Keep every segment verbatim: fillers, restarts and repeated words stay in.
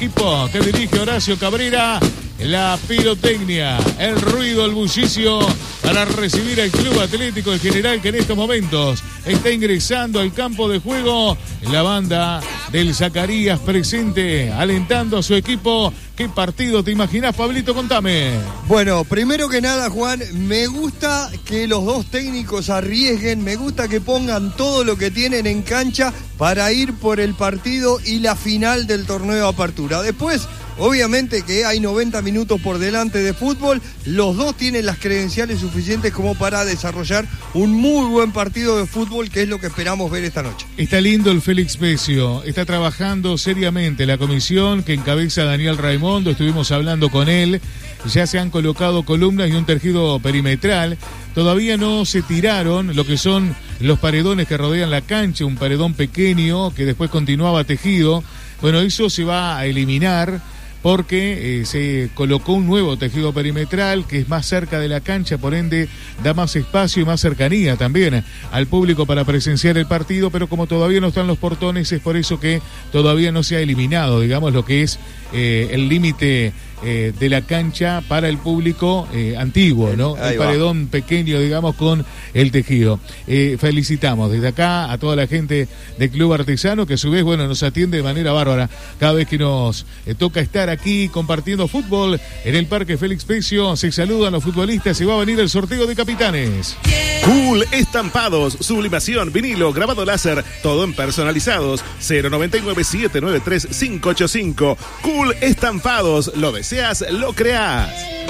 equipo que dirige Horacio Cabrera. La pirotecnia, el ruido, el bullicio para recibir al Club Atlético El General, que en estos momentos está ingresando al campo de juego. La banda del Zacarías presente, alentando a su equipo. ¿Qué partido te imaginás, Pablito? Contame. Bueno, primero que nada, Juan, me gusta que los dos técnicos arriesguen, me gusta que pongan todo lo que tienen en cancha para ir por el partido y la final del torneo de apertura. Después, obviamente que hay noventa minutos por delante de fútbol, los dos tienen las credenciales suficientes como para desarrollar un muy buen partido de fútbol, que es lo que esperamos ver esta noche. Está lindo el Félix Pecio, está trabajando seriamente la comisión que encabeza Daniel Raimondo, estuvimos hablando con él, ya se han colocado columnas y un tejido perimetral, todavía no se tiraron lo que son los paredones que rodean la cancha, un paredón pequeño que después continuaba tejido, bueno, eso se va a eliminar, porque eh, se colocó un nuevo tejido perimetral que es más cerca de la cancha, por ende da más espacio y más cercanía también al público para presenciar el partido, pero como todavía no están los portones, es por eso que todavía no se ha eliminado, digamos, lo que es eh, el límite eh, de la cancha para el público eh, antiguo, ¿no? Ahí el va. paredón pequeño, digamos, con el tejido. Eh, felicitamos desde acá a toda la gente del Club Artesano, que a su vez, bueno, nos atiende de manera bárbara cada vez que nos eh, toca estar aquí compartiendo fútbol en el Parque Félix Pecio. Se saludan los futbolistas y va a venir el sorteo de capitanes. Cool Estampados, sublimación, vinilo, grabado láser, todo en personalizados. cero noventa y nueve, siete nueve tres, cinco ocho cinco. Cool Estampados, lo deseas, lo creás.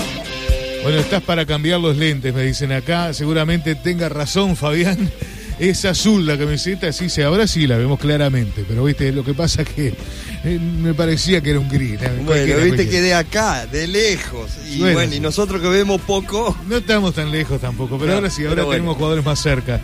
Bueno, estás para cambiar los lentes, me dicen acá. Seguramente tenga razón, Fabián. Es azul la camiseta, sí, se ahora sí la vemos claramente, pero viste, lo que pasa que eh, me parecía que era un gris. ¿no? Bueno, Cualquiera, viste cualquiera. que de acá, de lejos, y Bueno, bueno, y nosotros que vemos poco. No estamos tan lejos tampoco, pero No, ahora sí, ahora pero bueno. tenemos jugadores más cerca.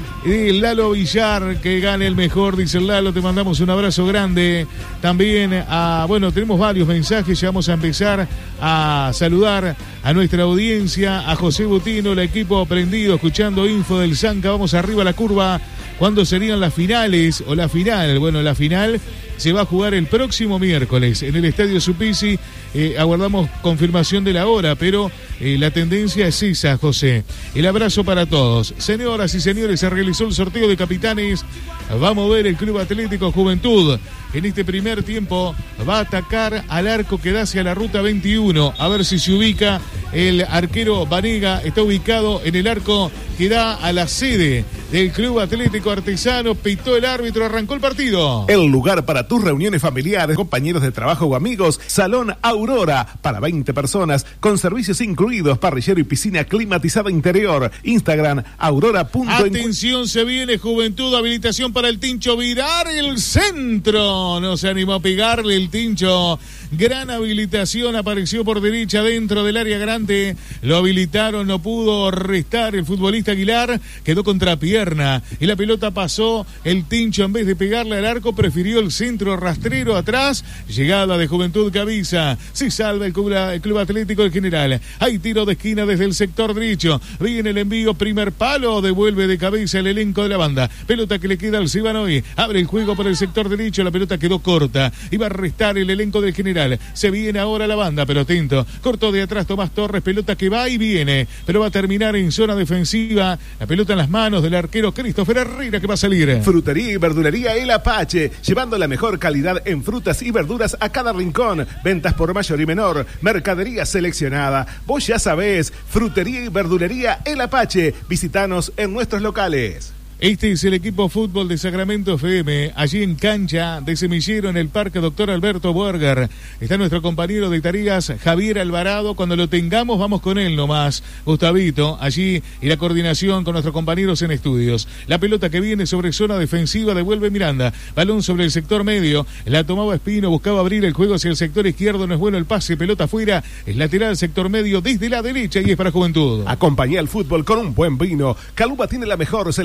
Y Lalo Villar, que gane el mejor, dice el Lalo, te mandamos un abrazo grande. También, a, bueno, tenemos varios mensajes, ya vamos a empezar a saludar a nuestra audiencia, a José Butino, el equipo prendido, escuchando info del Zanca, vamos arriba a la curva. ¿Cuándo serían las finales o la final? Bueno, la final se va a jugar el próximo miércoles en el Estadio Supisi. Eh, aguardamos confirmación de la hora, pero eh, la tendencia es esa, José. El abrazo para todos. Señoras y señores, se realizó el sorteo de capitanes. Vamos a ver el Club Atlético Juventud. En este primer tiempo va a atacar al arco que da hacia la ruta veintiuno. A ver si se ubica el arquero Vanega. Está ubicado en el arco que da a la sede del Club Atlético Artesano. Pitó el árbitro, arrancó el partido. El lugar para tus reuniones familiares, compañeros de trabajo o amigos, Salón Aurora, para veinte personas, con servicios incluidos, parrillero y piscina climatizada interior. Instagram, aurora. Atención, se viene Juventud, habilitación para el Tincho Virar, el centro. No se animó a pegarle el Tincho. Gran habilitación, apareció por derecha dentro del área grande. Lo habilitaron, no pudo restar el futbolista Aguilar. Quedó contrapierna y la pelota pasó. El Tincho, en vez de pegarle al arco, prefirió el centro rastrero atrás. Llegada de Juventud que avisa. Se salva el Club, el Club Atlético El General. Hay tiro de esquina desde el sector derecho. Viene el envío, primer palo. Devuelve de cabeza el elenco de la banda. Pelota que le queda al Sibanoy. Abre el juego por el sector derecho. La pelota quedó corta. Iba a restar el elenco del General. Se viene ahora la banda, pero atento. Cortó de atrás Tomás Torres. Pelota que va y viene, pero va a terminar en zona defensiva. La pelota en las manos del arquero Christopher Herrera, que va a salir. Frutería y verdulería El Apache, llevando la mejor calidad en frutas y verduras a cada rincón. Ventas por mayor y menor, mercadería seleccionada. Vos ya sabés, Frutería y verdulería El Apache. Visitanos en nuestros locales. Este es el equipo fútbol de Sacramento F M, allí en cancha de Semillero en el Parque Doctor Alberto Burger. Está nuestro compañero de tareas, Javier Alvarado. Cuando lo tengamos, vamos con él nomás. Gustavito, allí, y la coordinación con nuestros compañeros en estudios. La pelota que viene sobre zona defensiva, devuelve Miranda. Balón sobre el sector medio, la tomaba Espino, buscaba abrir el juego hacia el sector izquierdo. No es bueno el pase, pelota afuera. Es lateral, sector medio, desde la derecha, y es para Juventud. Acompañá el fútbol con un buen vino. Caluba tiene la mejor selección.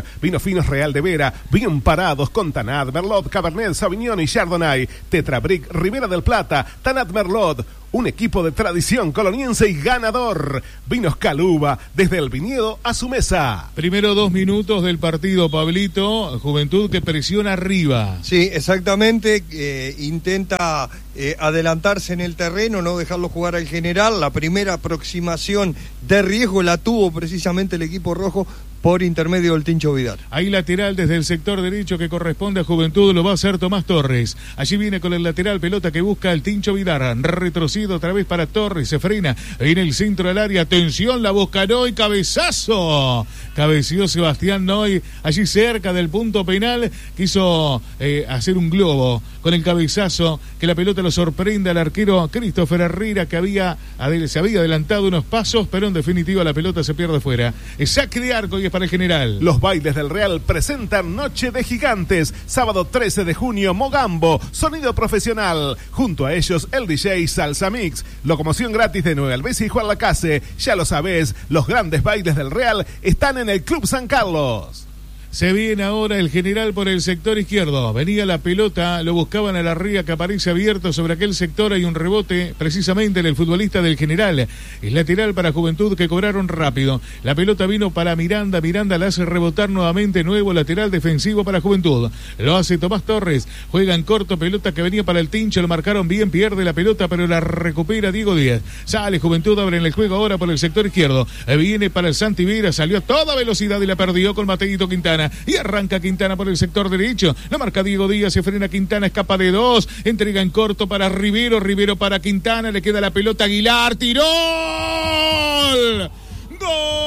Vinos finos Real de Vera, bien parados con Tanat, Merlot, Cabernet, Sauvignon y Chardonnay. Tetrabric, Ribera del Plata, Tanat Merlot. Un equipo de tradición coloniense y ganador. Vinos Caluba, desde el viñedo a su mesa. Primero dos minutos del partido, Pablito. Juventud que presiona arriba. Sí, exactamente. Eh, intenta eh, adelantarse en el terreno, no dejarlo jugar al general. La primera aproximación de riesgo la tuvo precisamente el equipo rojo por intermedio del Tincho Vidal. Ahí lateral desde el sector derecho que corresponde a Juventud, lo va a hacer Tomás Torres. Allí viene con el lateral, pelota que busca el Tincho Vidal. Retrocede otra vez para Torres, se frena en el centro del área. Atención, la busca Noy, cabezazo. Cabeció Sebastián Noy allí cerca del punto penal. Quiso eh, hacer un globo con el cabezazo, que la pelota lo sorprende al arquero Christopher Herrera, que había se había adelantado unos pasos, pero en definitiva la pelota se pierde fuera. Es saque de arco y es para el general. Los bailes del Real presentan Noche de Gigantes, sábado trece de junio, Mogambo, sonido profesional. Junto a ellos el D J Salsa Mix. Locomoción gratis de Nueva Alvesia y Juan Lacase. Ya lo sabés, los grandes bailes del Real están en el Club San Carlos. Se viene ahora el general por el sector izquierdo. Venía la pelota, lo buscaban a la ría que aparece abierto sobre aquel sector. Hay un rebote precisamente en el futbolista del general. Es lateral para Juventud que cobraron rápido. La pelota vino para Miranda. Miranda la hace rebotar nuevamente. Nuevo lateral defensivo para Juventud. Lo hace Tomás Torres. Juega en corto, pelota que venía para el Tincho. Lo marcaron bien, pierde la pelota, pero la recupera Diego Díaz. Sale Juventud, abre en el juego ahora por el sector izquierdo. Viene para el Santi Vera. Salió a toda velocidad y la perdió con Mateito Quintana. Y arranca Quintana por el sector derecho. La marca Diego Díaz, se frena Quintana, escapa de dos. Entrega en corto para Rivero. Rivero para Quintana. Le queda la pelota Aguilar. ¡Tiró! ¡Gol!